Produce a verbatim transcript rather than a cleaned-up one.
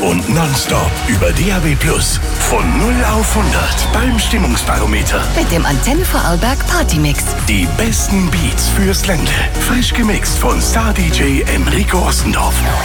und nonstop über D A B Plus. Von null auf hundert beim Stimmungsbarometer. Mit dem Antenne Vorarlberg Partymix. Die besten Beats fürs Ländle. Frisch gemixt von Star-D J Enrico Ossendorf.